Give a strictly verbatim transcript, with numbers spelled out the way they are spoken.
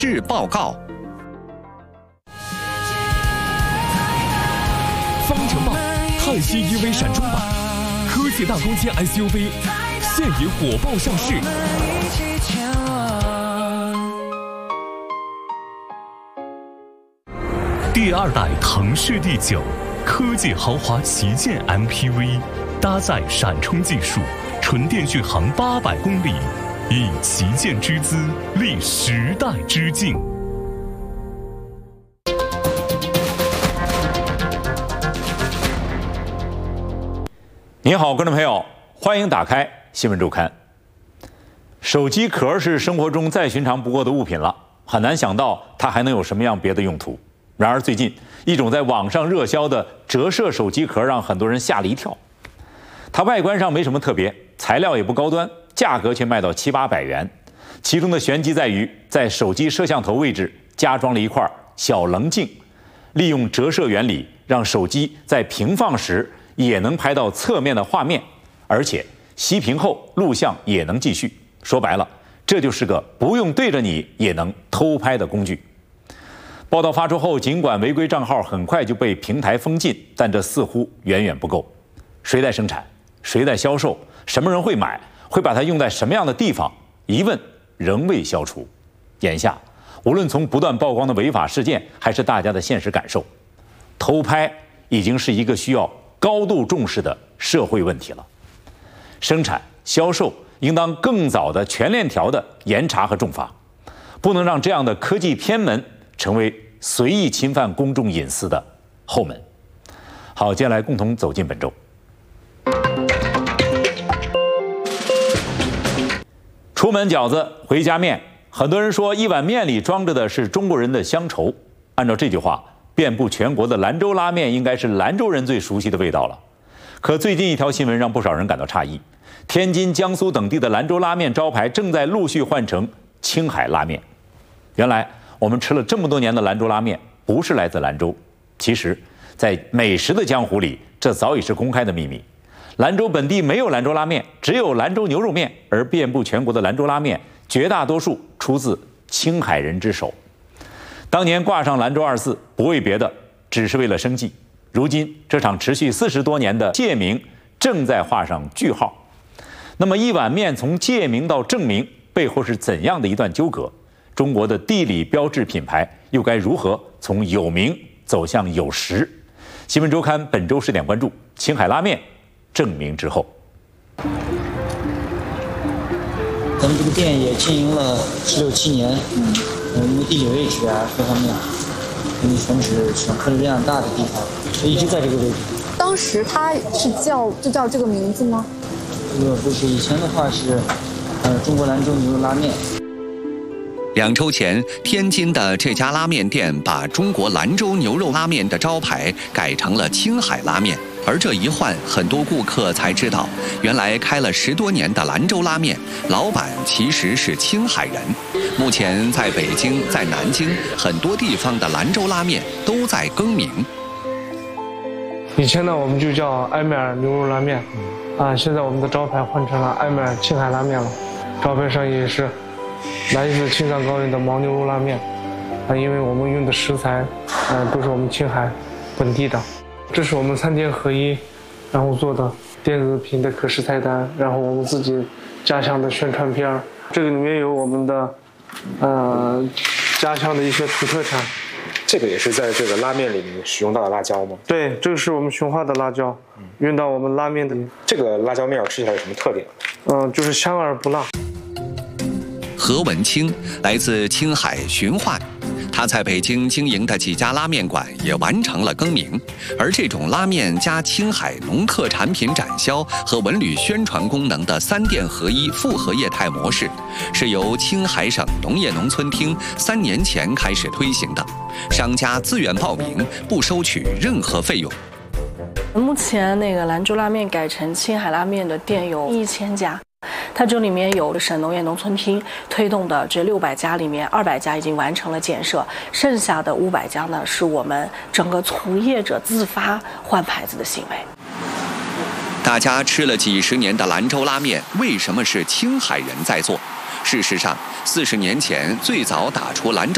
日报告。 方程豹泰系 E V 闪充版，科技大空间 S U V 现已火爆上市。第二代腾势 D 九科技豪华旗舰 M P V， 搭载闪充技术，纯电续航八百公里，以旗舰之姿立时代之境。 你好，观众朋友，欢迎打开新闻周刊。手机壳是生活中再寻常不过的物品了，很难想到它还能有什么样别的用途。然而最近，一种在网上热销的折射手机壳让很多人吓了一跳。它外观上没什么特别，材料也不高端，价格却卖到七八百元。其中的玄机在于，在手机摄像头位置加装了一块小棱镜，利用折射原理，让手机在平放时也能拍到侧面的画面，而且熄屏后录像也能继续。说白了，这就是个不用对着你也能偷拍的工具。报道发出后，尽管违规账号很快就被平台封禁，但这似乎远远不够。谁在生产？谁在销售？什么人会买？会把它用在什么样的地方？疑问仍未消除。眼下，无论从不断曝光的违法事件，还是大家的现实感受，偷拍已经是一个需要高度重视的社会问题了。生产、销售应当更早的全链条的严查和重罚，不能让这样的科技偏门成为随意侵犯公众隐私的后门。好，接下来共同走进本周。出门饺子，回家面。很多人说，一碗面里装着的是中国人的乡愁。按照这句话，遍布全国的兰州拉面应该是兰州人最熟悉的味道了。可最近一条新闻让不少人感到诧异：天津、江苏等地的兰州拉面招牌正在陆续换成青海拉面。原来我们吃了这么多年的兰州拉面不是来自兰州，其实在美食的江湖里，这早已是公开的秘密。兰州本地没有兰州拉面，只有兰州牛肉面，而遍布全国的兰州拉面绝大多数出自青海人之手。当年挂上兰州二字不为别的，只是为了生计。如今这场持续四十多年的借名正在画上句号。那么一碗面从借名到正名背后是怎样的一段纠葛？中国的地理标志品牌又该如何从有名走向有实？新闻周刊本周十点关注青海拉面正名之后。 咱们这个店也经营了十六七年，嗯，因为地理位置啊各方面，因为全是选客流量大的地方，所以一直在这个位置。 当时它是叫就叫这个名字吗？ 这个不是，以前的话是，呃，中国兰州牛肉拉面。 两周前，天津的这家拉面店把中国兰州牛肉拉面的招牌改成了青海拉面，而这一换，很多顾客才知道，原来开了十多年的兰州拉面，老板其实是青海人。目前在北京、在南京很多地方的兰州拉面都在更名。 以前呢，我们就叫埃梅尔牛肉拉面，啊，现在我们的招牌换成了埃梅尔青海拉面了，招牌上也是来自青藏高原的牦牛肉拉面，啊，因为我们用的食材，呃，都是我们青海本地的。这是我们三天合一，然后做的电子屏的可视菜单，然后我们自己家乡的宣传片，这个里面有我们的，呃，家乡的一些土特产。 这个也是在这个拉面里面使用到的辣椒吗？ 对，这个是我们雄化的辣椒，用到我们拉面的。 这个辣椒面吃起来有什么特点？ 嗯、呃，就是香而不辣。 何文清来自青海循化，他在北京经营的几家拉面馆也完成了更名。而这种拉面加青海农特产品展销和文旅宣传功能的三店合一复合业态模式，是由青海省农业农村厅三年前开始推行的。商家自愿报名，不收取任何费用。 目前那个兰州拉面改成青海拉面的店有一千家。它这里面有省农业农村厅推动的这六百家里面，二百家已经完成了建设，剩下的五百家呢是我们整个从业者自发换牌子的行为。 大家吃了几十年的兰州拉面，为什么是青海人在做？事实上，四十年前最早打出兰州